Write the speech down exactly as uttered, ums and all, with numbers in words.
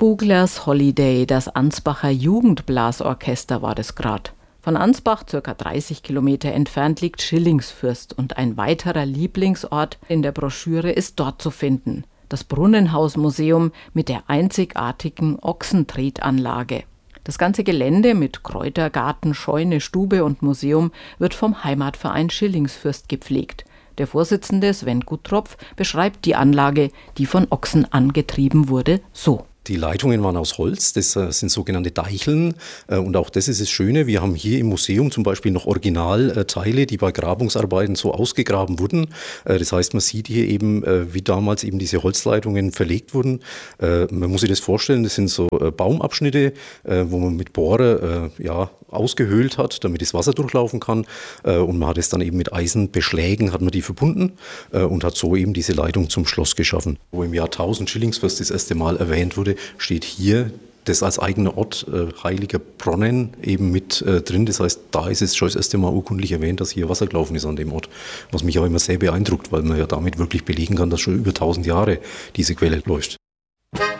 Buglers Holiday, das Ansbacher Jugendblasorchester war das grad. Von Ansbach, circa dreißig Kilometer entfernt, liegt Schillingsfürst und ein weiterer Lieblingsort in der Broschüre ist dort zu finden. Das Brunnenhausmuseum mit der einzigartigen Ochsentretanlage. Das ganze Gelände mit Kräutergarten, Scheune, Stube und Museum wird vom Heimatverein Schillingsfürst gepflegt. Der Vorsitzende Sven Guttropf beschreibt die Anlage, die von Ochsen angetrieben wurde, so. Die Leitungen waren aus Holz, das sind sogenannte Deicheln und auch das ist das Schöne, wir haben hier im Museum zum Beispiel noch Originalteile, die bei Grabungsarbeiten so ausgegraben wurden. Das heißt, man sieht hier eben, wie damals eben diese Holzleitungen verlegt wurden. Man muss sich das vorstellen, das sind so Baumabschnitte, wo man mit Bohrer ja, ausgehöhlt hat, damit das Wasser durchlaufen kann und man hat es dann eben mit Eisenbeschlägen, hat man die verbunden und hat so eben diese Leitung zum Schloss geschaffen. Wo im Jahr tausend Schillingsfürst das erste Mal erwähnt wurde, steht hier das als eigener Ort äh, Heiliger Bronnen eben mit äh, drin. Das heißt, da ist es schon das erste Mal urkundlich erwähnt, dass hier Wasser gelaufen ist an dem Ort. Was mich auch immer sehr beeindruckt, weil man ja damit wirklich belegen kann, dass schon über tausend Jahre diese Quelle läuft.